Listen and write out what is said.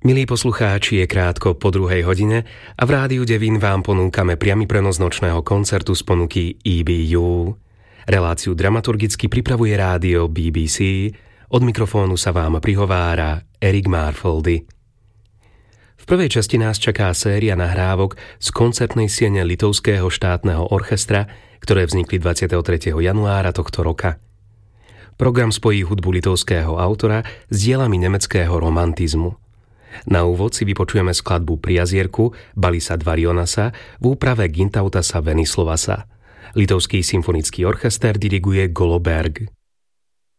Milí poslucháči, je krátko po 2:00 a v Rádiu Devín vám ponúkame priamy prenos nočného koncertu z ponuky EBU. Reláciu dramaturgicky pripravuje rádio BBC, od mikrofónu sa vám prihovára Eric Marfoldy. V prvej časti nás čaká séria nahrávok z koncertnej siene Litovského štátneho orchestra, ktoré vznikli 23. januára tohto roka. Program spojí hudbu litovského autora s dielami nemeckého romantizmu. Na úvod si vypočujeme skladbu Priazierku Balisa Dvarionasa v úprave Gintautasa Venislovasa. Litovský symfonický orchester diriguje Golo Berg.